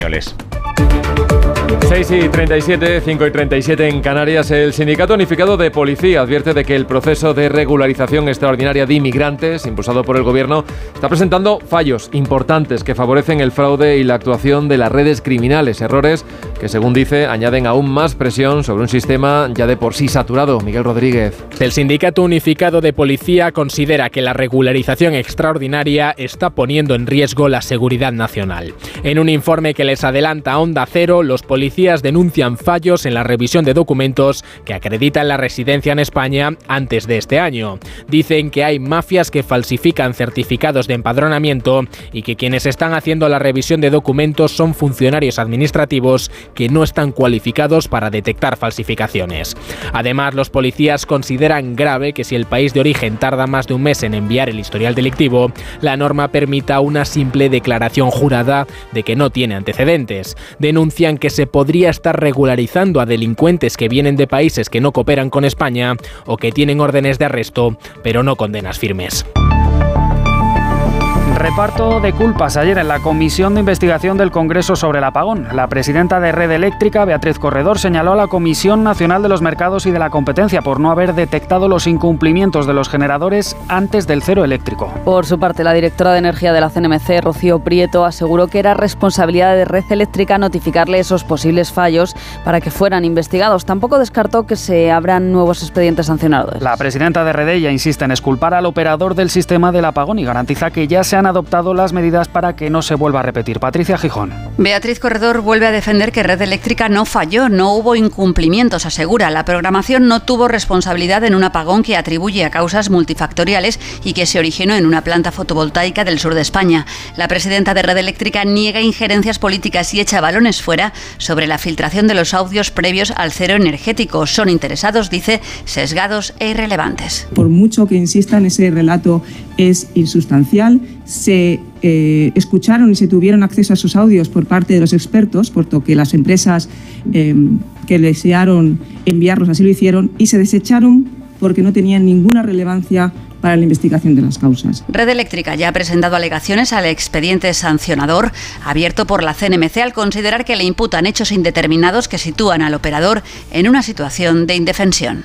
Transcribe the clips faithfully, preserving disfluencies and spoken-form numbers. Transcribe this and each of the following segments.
seis y treinta y siete, cinco y treinta y siete en Canarias. El Sindicato Unificado de Policía advierte de que el proceso de regularización extraordinaria de inmigrantes, impulsado por el Gobierno, está presentando fallos importantes que favorecen el fraude y la actuación de las redes criminales. Errores que, según dice, añaden aún más presión sobre un sistema ya de por sí saturado. Miguel Rodríguez. El Sindicato Unificado de Policía considera que la regularización extraordinaria está poniendo en riesgo la seguridad nacional. En un informe que les adelanta Onda Cero, los policías denuncian fallos en la revisión de documentos que acreditan la residencia en España antes de este año. Dicen que hay mafias que falsifican certificados de empadronamiento y que quienes están haciendo la revisión de documentos son funcionarios administrativos que no están cualificados para detectar falsificaciones. Además, los policías consideran grave que si el país de origen tarda más de un mes en enviar el historial delictivo, la norma permita una simple declaración jurada de que no tiene antecedentes. Denuncian que se podría estar regularizando a delincuentes que vienen de países que no cooperan con España o que tienen órdenes de arresto, pero no condenas firmes. Reparto de culpas ayer en la Comisión de Investigación del Congreso sobre el apagón. La presidenta de Red Eléctrica, Beatriz Corredor, señaló a la Comisión Nacional de los Mercados y de la Competencia por no haber detectado los incumplimientos de los generadores antes del cero eléctrico. Por su parte, la directora de Energía de la C N M C, Rocío Prieto, aseguró que era responsabilidad de Red Eléctrica notificarle esos posibles fallos para que fueran investigados. Tampoco descartó que se abran nuevos expedientes sancionadores. La presidenta de Redella insiste en exculpar al operador del sistema del apagón y garantiza que ya se han adoptado las medidas para que no se vuelva a repetir. Patricia Gijón. Beatriz Corredor vuelve a defender que Red Eléctrica no falló, no hubo incumplimientos, asegura. La programación no tuvo responsabilidad en un apagón que atribuye a causas multifactoriales y que se originó en una planta fotovoltaica del sur de España. La presidenta de Red Eléctrica niega injerencias políticas y echa balones fuera sobre la filtración de los audios previos al cero energético. Son interesados, dice, sesgados e irrelevantes. Por mucho que insistan, ese relato es insustancial. Se eh, escucharon y se tuvieron acceso a esos audios por parte de los expertos, puesto que las empresas eh, que desearon enviarlos así lo hicieron, y se desecharon porque no tenían ninguna relevancia para la investigación de las causas. Red Eléctrica ya ha presentado alegaciones al expediente sancionador abierto por la C N M C al considerar que le imputan hechos indeterminados que sitúan al operador en una situación de indefensión.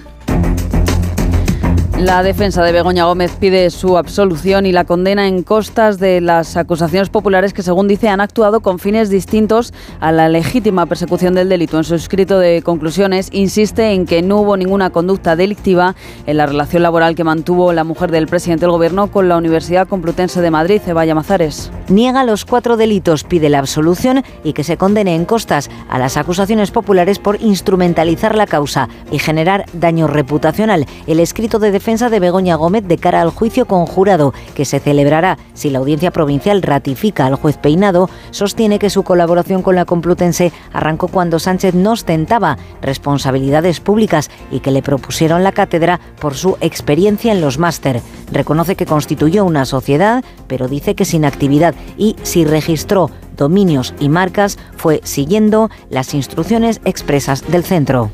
La defensa de Begoña Gómez pide su absolución y la condena en costas de las acusaciones populares que, según dice, han actuado con fines distintos a la legítima persecución del delito. En su escrito de conclusiones insiste en que no hubo ninguna conducta delictiva en la relación laboral que mantuvo la mujer del presidente del Gobierno con la Universidad Complutense de Madrid, Eva Llamazares. Niega los cuatro delitos, pide la absolución y que se condene en costas a las acusaciones populares por instrumentalizar la causa y generar daño reputacional. El escrito de defensa de Begoña Gómez de cara al juicio conjurado que se celebrará si la Audiencia Provincial ratifica al juez Peinado, sostiene que su colaboración con la Complutense arrancó cuando Sánchez no ostentaba responsabilidades públicas y que le propusieron la cátedra por su experiencia en los máster. Reconoce que constituyó una sociedad, pero dice que sin actividad, y si registró dominios y marcas fue siguiendo las instrucciones expresas del centro.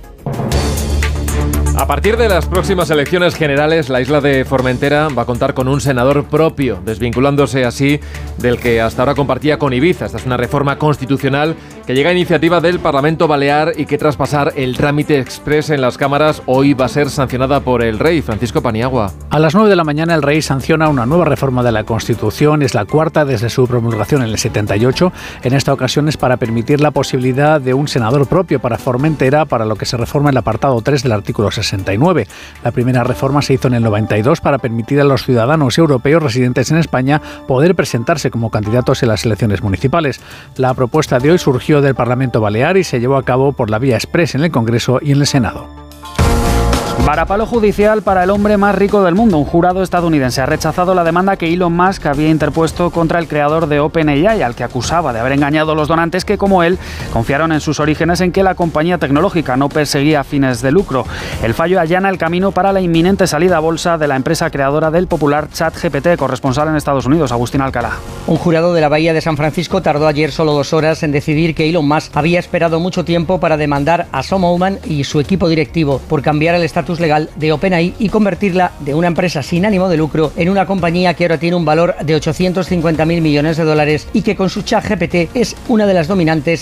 A partir de las próximas elecciones generales, la isla de Formentera va a contar con un senador propio, desvinculándose así del que hasta ahora compartía con Ibiza. Esta es una reforma constitucional que llega a iniciativa del Parlamento Balear y que, tras pasar el trámite exprés en las cámaras, hoy va a ser sancionada por el rey, Francisco Paniagua. A las nueve de la mañana el rey sanciona una nueva reforma de la Constitución. Es la cuarta desde su promulgación en el setenta y ocho. En esta ocasión es para permitir la posibilidad de un senador propio para Formentera, para lo que se reforma el apartado tres del artículo sesenta y nueve. La primera reforma se hizo en el noventa y dos para permitir a los ciudadanos europeos residentes en España poder presentarse como candidatos en las elecciones municipales. La propuesta de hoy surgió del Parlamento Balear y se llevó a cabo por la vía exprés en el Congreso y en el Senado. Varapalo judicial para el hombre más rico del mundo. Un jurado estadounidense ha rechazado la demanda que Elon Musk había interpuesto contra el creador de OpenAI, al que acusaba de haber engañado a los donantes que, como él, confiaron en sus orígenes en que la compañía tecnológica no perseguía fines de lucro. El fallo allana el camino para la inminente salida a bolsa de la empresa creadora del popular ChatGPT. Corresponsal en Estados Unidos, Agustín Alcalá. Un jurado de la Bahía de San Francisco tardó ayer solo dos horas en decidir que Elon Musk había esperado mucho tiempo para demandar a Sam Altman y su equipo directivo por cambiar el estatus estatus legal de OpenAI y convertirla de una empresa sin ánimo de lucro en una compañía que ahora tiene un valor de ochocientos cincuenta mil millones de dólares y que con su ChatGPT es una de las dominantes